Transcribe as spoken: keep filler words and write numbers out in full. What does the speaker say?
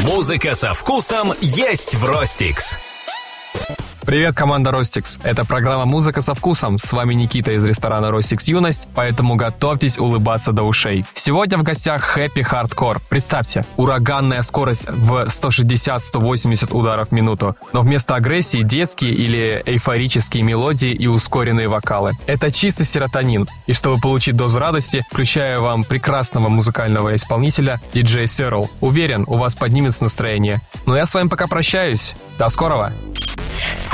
Музыка со вкусом есть в Ростикс. Привет, команда Ростикс. Это программа «Музыка со вкусом». С вами Никита из ресторана Ростикс Юность, поэтому готовьтесь улыбаться до ушей. Сегодня в гостях Happy Hardcore. Представьте, ураганная скорость в сто шестьдесят - сто восемьдесят ударов в минуту, но вместо агрессии детские или эйфорические мелодии и ускоренные вокалы. Это чистый серотонин. И чтобы получить дозу радости, включаю вам прекрасного музыкального исполнителя диджей Сэрл. Уверен, у вас поднимется настроение. Ну я с вами пока прощаюсь. До скорого!